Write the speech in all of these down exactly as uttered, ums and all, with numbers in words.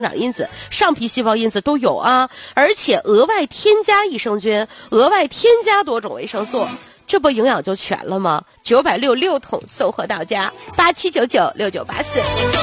长因子、上皮细胞因子都有啊，而且额外添加益生菌，额外添加多种维生素，这不营养就全了吗？九百六六桶送货到家，八七九九六九八四。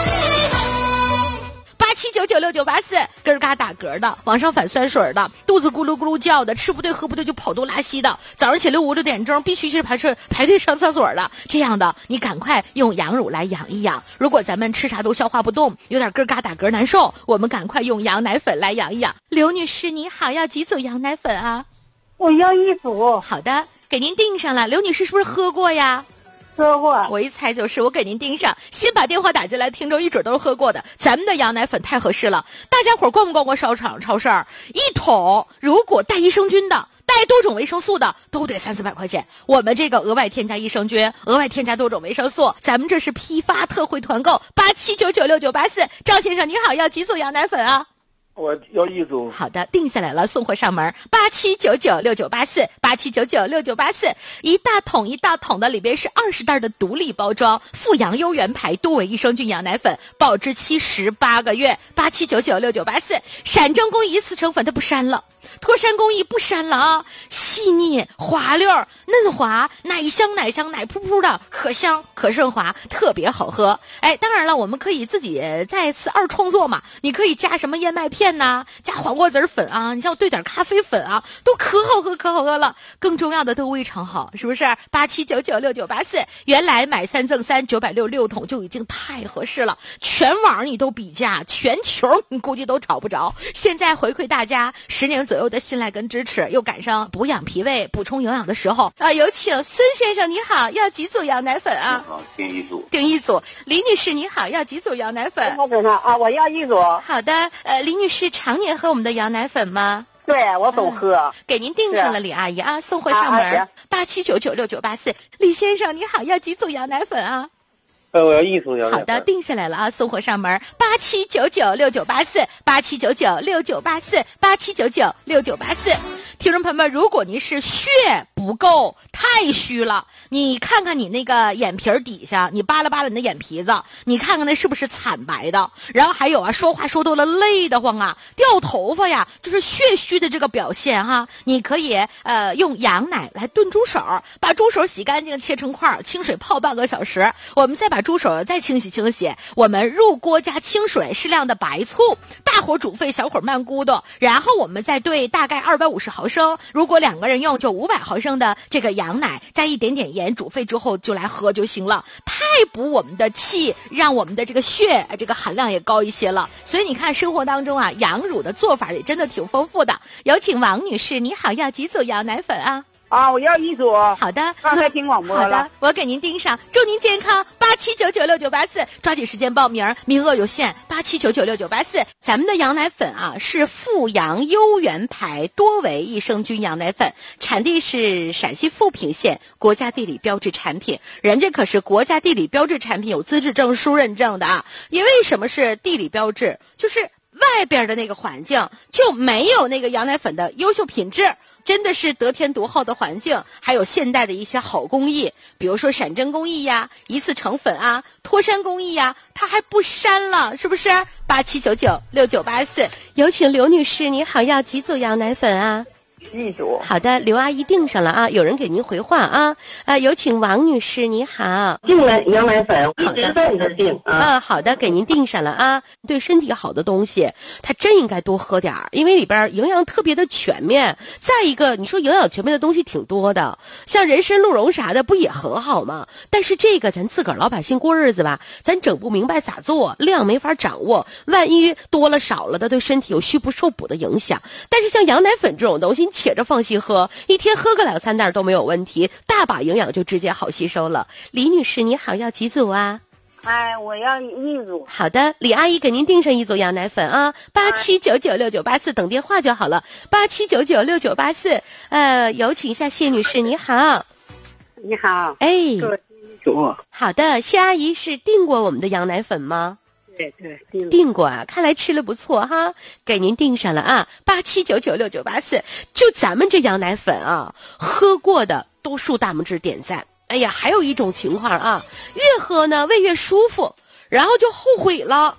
八七九九六九八四，咯嘎打嗝的，往上反酸水的，肚子咕噜咕噜叫的，吃不对喝不对就跑肚拉稀的，早上起来五六点钟必须是排队排队上厕所的，这样的你赶快用羊乳来养一养。如果咱们吃啥都消化不动，有点咯嘎打嗝难受，我们赶快用羊奶粉来养一养。刘女士你好，要几组羊奶粉啊？ 我要一组。 好的，给您订上了。刘女士是不是喝过呀？ 喝过， 我一猜就是，我给您盯上。先把电话打进来，听众一准都是喝过的。咱们的羊奶粉太合适了，大家伙逛不逛过商场、超市？一桶如果带益生菌的、带多种维生素的，都得三四百块钱。我们这个额外添加益生菌、额外添加多种维生素，咱们这是批发特惠团购，八七九九六九八四。赵先生你好，要几组羊奶粉啊？ 我要一组。 好的，定下来了，送货上门，八七九九六九八四，八七九九六九八四，一大桶一大桶的，里边是二十袋的独立包装，富阳优原牌多维益生菌羊奶粉，保质期十八个月，八七九九六九八四，闪正工艺一次成粉，它不膻了。脱山工艺不膻了啊，细腻滑溜嫩滑，奶香奶香奶扑扑的，可香可顺滑，特别好喝。哎，当然了，我们可以自己再次二创作嘛，你可以加什么燕麦片呐、啊，加黄瓜籽粉啊，你像我兑点咖啡粉啊，都可好喝可好喝了。更重要的都胃肠好，是不是？八七九九六九八四，原来买三赠三九百六六桶就已经太合适了，全网你都比价，全球你估计都找不着。现在回馈大家十年左右的信赖跟支持，又赶上补养脾胃、补充营养的时候啊！有请孙先生，你好，要几组羊奶粉啊？ 好，订一组。 订一组。李女士，你好，要几组羊奶粉？ 我粉啊，我要一组。 好的，呃，李女士常年喝我们的羊奶粉吗？ 对，我总喝。 嗯、给您订上了，李阿姨啊，送货上门，八七九九六九八四。李先生，你好，要几组羊奶粉啊？ 呃，我要一组羊奶粉。 好的，定下来了啊，送货上门，八七九九六九八四，八七九九六九八四，八七九九六九八四。听众朋友们，如果您是血不够，太虚了，你看看你那个眼皮底下，你扒拉扒拉你的眼皮子，你看看那是不是惨白的？然后还有啊，说话说多了累得慌啊，掉头发呀，就是血虚的这个表现哈。你可以呃用羊奶来炖猪手，把猪手洗干净，切成块，清水泡半个小时，我们再把猪手再清洗清洗，我们入锅加清水，适量的白醋，大火煮沸，小火慢咕嘟，然后我们再兑大概二百五十毫升，如果两个人用就五百毫升的这个羊奶，加一点点盐，煮沸之后就来喝就行了，太补我们的气，让我们的这个血这个含量也高一些了。所以你看生活当中啊，羊乳的做法也真的挺丰富的。有请王女士，你好，要几组羊奶粉啊？ 啊，我要一组。 好的， 刚才听广播了。 好的，我给您盯上，祝您健康。八七九九六九八四，抓紧时间报名，名额有限。八七九九六九八四，咱们的羊奶粉啊是富阳优原牌多维益生菌羊奶粉，产地是陕西富平县，国家地理标志产品，人家可是国家地理标志产品，有资质证书认证的啊。因为什么是地理标志？就是外边的那个环境就没有那个羊奶粉的优秀品质。真的是得天独厚的环境，还有现代的一些好工艺，比如说闪针工艺呀、一次成粉啊、脱山工艺呀，它还不膻了，是不是？八七九九六九八四，有请刘女士，你好，要几组羊奶粉啊？ 一组。 好的，刘阿姨订上了啊，有人给您回话啊啊，有请王女士，你好， 订了羊奶粉， 好的， 在你这订啊。 啊，好的，给您订上了啊。对身体好的东西，它真应该多喝点儿，因为里边营养特别的全面。再一个，你说营养全面的东西挺多的，像人参、鹿茸啥的，不也很好吗？但是这个咱自个儿老百姓过日子吧，咱整不明白咋做，量没法掌握，万一多了少了的，对身体有虚不受补的影响。但是像羊奶粉这种东西，你且着放心喝，一天喝个两三袋都没有问题，大把营养就直接好吸收了。李女士，你好，要几组啊？ 哎，我要一组。 好的，李阿姨给您订上一组羊奶粉啊，八七九九六九八四，等电话就好了，八七九九六九八四。呃，有请一下谢女士，你好。 你好。 哎， 组。 好的，谢阿姨是订过我们的羊奶粉吗？ 对对，订订过啊，看来吃了不错哈，给您订上了啊，八七九九六九八四。就咱们这羊奶粉啊，喝过的都竖大拇指点赞。哎呀，还有一种情况啊，越喝呢胃越舒服，然后就后悔了。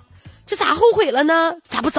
这咋后悔了呢？咋不早